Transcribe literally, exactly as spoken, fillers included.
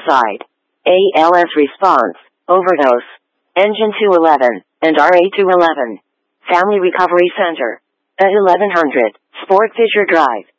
homicide, A L S response, overdose, Engine two eleven, and R A two eleven. Family Recovery Center. At eleven hundred, Sport Fisher Drive.